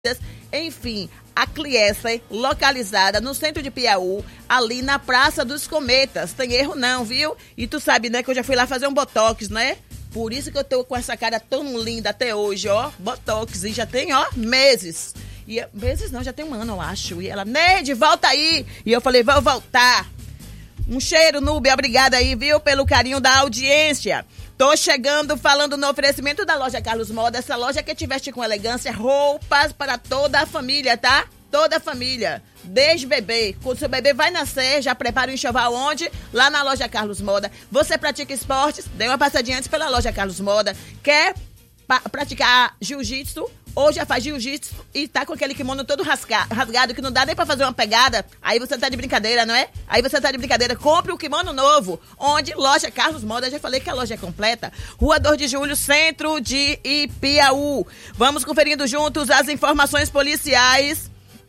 Enfim, a Cliesse, localizada no centro de Piauí, ali na Praça dos Cometas. Tem erro não, viu? E tu sabe, né, que eu já fui lá fazer um botox, né? Por isso que eu tô com essa cara tão linda até hoje, ó. Botox, e já tem, ó, meses. E meses não, já tem um ano, eu acho. E ela, Neide, volta aí. E eu falei, vou voltar. Um cheiro, Núbia, obrigada aí, viu, pelo carinho da audiência. Tô chegando falando no oferecimento da loja Carlos Moda, essa loja que te veste com elegância, roupas para toda a família, tá? Toda a família, desde bebê. Quando seu bebê vai nascer, já prepara o enxoval onde? Lá na loja Carlos Moda. Você pratica esportes? Dê uma passadinha antes pela loja Carlos Moda. Quer praticar jiu-jitsu? Ou já faz jiu-jitsu e tá com aquele kimono todo rasgado que não dá nem pra fazer uma pegada, aí você tá de brincadeira, não é? Aí você tá de brincadeira, compre um kimono novo, onde loja Carlos Moda, já falei que a loja é completa, Rua 2 de Julho, centro de Ipiaú. Vamos conferindo juntos as informações policiais.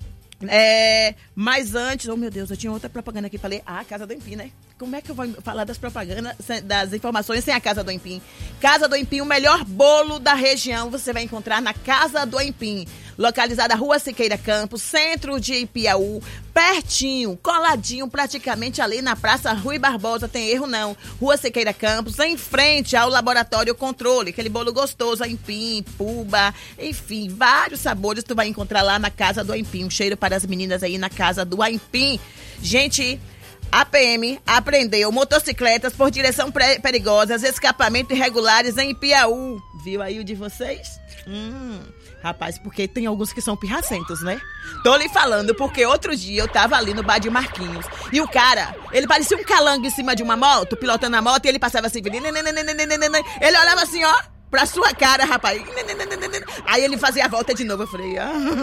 Mas antes, oh meu Deus, eu tinha outra propaganda aqui, falei, Casa do Empim, né? Como é que eu vou falar das propagandas, das informações sem a Casa do Empim? Casa do Empim, o melhor bolo da região, você vai encontrar na Casa do Empim, localizada Rua Siqueira Campos, centro de Ipiaú, pertinho, coladinho, praticamente ali na Praça Rui Barbosa, tem erro não, Rua Siqueira Campos, em frente ao Laboratório Controle, aquele bolo gostoso, Empim, Puba, enfim, vários sabores tu vai encontrar lá na Casa do Empim, um cheiro para as meninas aí na Casa do Empim. Gente, a PM apreendeu motocicletas por direção perigosas, escapamento irregulares em Ipiaú. Viu aí o de vocês? Rapaz, porque tem alguns que são pirracentos, né? Tô lhe falando, porque outro dia eu tava ali no bar de Marquinhos e o cara, ele parecia um calango em cima de uma moto, pilotando a moto, e ele passava assim, ele olhava assim, ó, pra sua cara, rapaz. Aí ele fazia a volta de novo. Eu falei,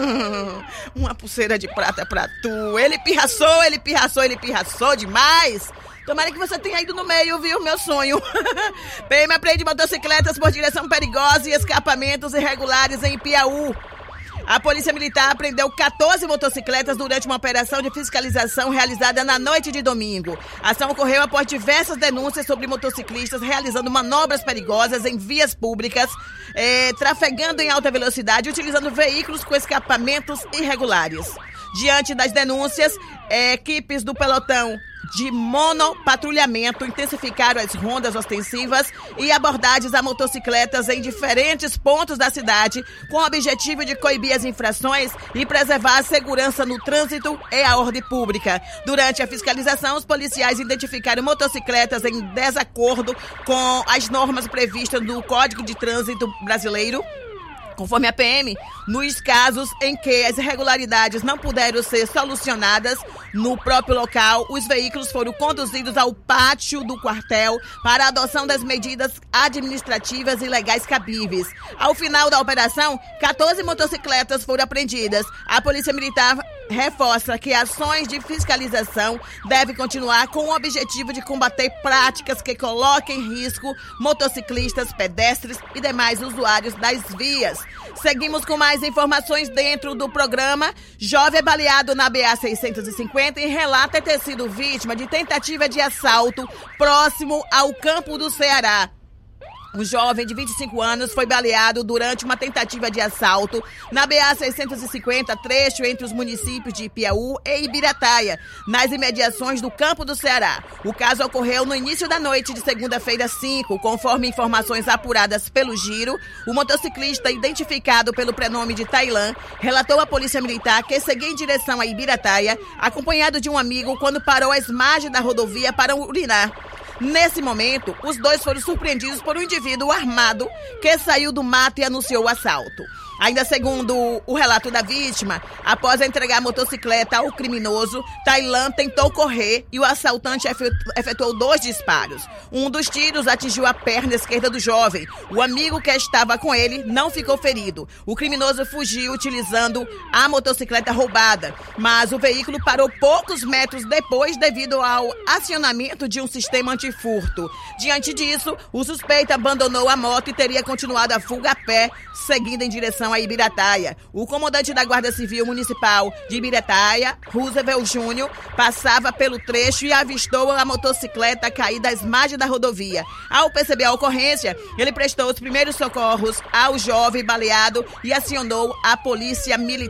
uma pulseira de prata pra tu. Ele pirraçou demais. Tomara que você tenha ido no meio, viu? Meu sonho. PM apreende motocicletas por direção perigosa e escapamentos irregulares em Ipiaú. A Polícia Militar apreendeu 14 motocicletas durante uma operação de fiscalização realizada na noite de domingo. A ação ocorreu após diversas denúncias sobre motociclistas realizando manobras perigosas em vias públicas, trafegando em alta velocidade e utilizando veículos com escapamentos irregulares. Diante das denúncias, equipes do pelotão de monopatrulhamento intensificaram as rondas ostensivas e abordagens a motocicletas em diferentes pontos da cidade, com o objetivo de coibir as infrações e preservar a segurança no trânsito e a ordem pública. Durante a fiscalização, os policiais identificaram motocicletas em desacordo com as normas previstas no Código de Trânsito Brasileiro. Conforme a PM, nos casos em que as irregularidades não puderam ser solucionadas no próprio local, os veículos foram conduzidos ao pátio do quartel para a adoção das medidas administrativas e legais cabíveis. Ao final da operação, 14 motocicletas foram apreendidas. A Polícia Militar reforça que ações de fiscalização devem continuar com o objetivo de combater práticas que coloquem em risco motociclistas, pedestres e demais usuários das vias. Seguimos com mais informações dentro do programa. Jovem é baleado na BA-650 e relata ter sido vítima de tentativa de assalto próximo ao campo do Ceará. Um jovem de 25 anos foi baleado durante uma tentativa de assalto na BA-650, trecho entre os municípios de Ipiaú e Ibirataia, nas imediações do Campo do Ceará. O caso ocorreu no início da noite de segunda-feira 5, conforme informações apuradas pelo Giro. O motociclista, identificado pelo prenome de Tailã, relatou à Polícia Militar que seguia em direção a Ibirataia, acompanhado de um amigo, quando parou às margens da rodovia para urinar. Nesse momento, os dois foram surpreendidos por um indivíduo armado que saiu do mato e anunciou o assalto. Ainda segundo o relato da vítima, após entregar a motocicleta ao criminoso, Tailã tentou correr e o assaltante efetuou 2 disparos. Um dos tiros atingiu a perna esquerda do jovem. O amigo que estava com ele não ficou ferido. O criminoso fugiu utilizando a motocicleta roubada, mas o veículo parou poucos metros depois devido ao acionamento de um sistema antifurto. Diante disso, o suspeito abandonou a moto e teria continuado a fuga a pé, seguindo em direção direção a Ibirataia. O comandante da Guarda Civil Municipal de Ibirataia, Roosevelt Júnior, passava pelo trecho e avistou a motocicleta cair das margens da rodovia. Ao perceber a ocorrência, ele prestou os primeiros socorros ao jovem baleado e acionou a polícia militar.